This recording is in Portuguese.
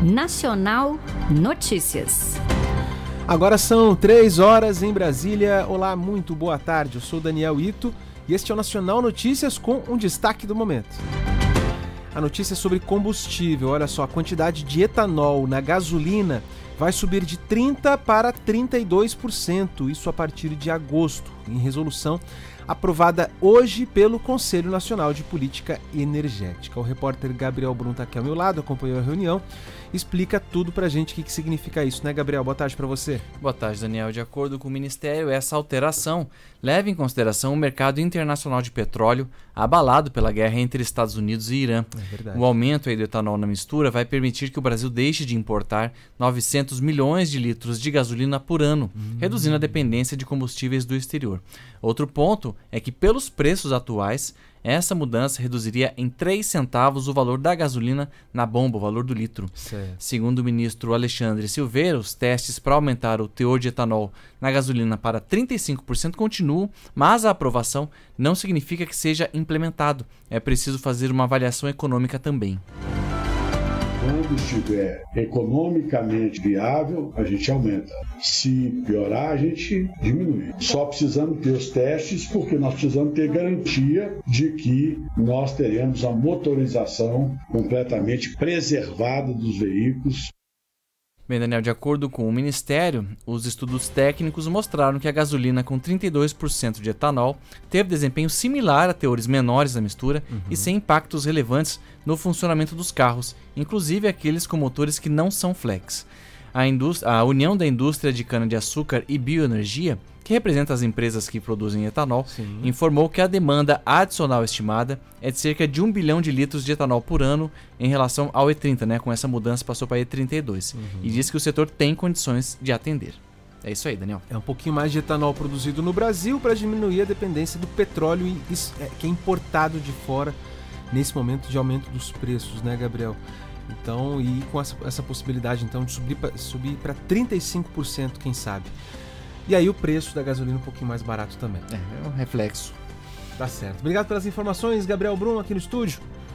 Nacional Notícias. Agora são 3 horas em Brasília. Olá, muito boa tarde. Eu sou Daniel Ito e este é o Nacional Notícias com um destaque do momento. A notícia é sobre combustível. Olha só, a quantidade de etanol na gasolina vai subir de 30% para 32%, isso a partir de agosto, em resolução aprovada hoje pelo Conselho Nacional de Política Energética. O repórter Gabriel Brum está aqui ao meu lado, acompanhou a reunião, explica tudo pra gente o que significa isso, né, Gabriel? Boa tarde para você. Boa tarde, Daniel. De acordo com o Ministério, essa alteração leva em consideração o mercado internacional de petróleo abalado pela guerra entre Estados Unidos e Irã. É verdade. O aumento do etanol na mistura vai permitir que o Brasil deixe de importar 900 milhões de litros de gasolina por ano, reduzindo a dependência de combustíveis do exterior. Outro ponto é que, pelos preços atuais, essa mudança reduziria em 3 centavos o valor da gasolina na bomba, o valor do litro. Certo. Segundo o ministro Alexandre Silveira, os testes para aumentar o teor de etanol na gasolina para 35% continuam, mas a aprovação não significa que seja implementado. É preciso fazer uma avaliação econômica também. Quando estiver economicamente viável, a gente aumenta. Se piorar, a gente diminui. Só precisamos ter os testes, porque nós precisamos ter garantia de que nós teremos a motorização completamente preservada dos veículos. Bem, Daniel, de acordo com o Ministério, os estudos técnicos mostraram que a gasolina com 32% de etanol teve desempenho similar a teores menores da mistura e sem impactos relevantes no funcionamento dos carros, inclusive aqueles com motores que não são flex. A União da Indústria de Cana-de-Açúcar e Bioenergia, que representa as empresas que produzem etanol, informou que a demanda adicional estimada é de cerca de 1 bilhão de litros de etanol por ano em relação ao E30, né? Com essa mudança passou para E32. E diz que o setor tem condições de atender. É isso aí, Daniel. É um pouquinho mais de etanol produzido no Brasil para diminuir a dependência do petróleo que é importado de fora nesse momento de aumento dos preços, né, Gabriel? Então, e com essa possibilidade então de subir para 35%, quem sabe. E aí o preço da gasolina um pouquinho mais barato também. É um reflexo. Tá certo. Obrigado pelas informações, Gabriel Brum, aqui no estúdio.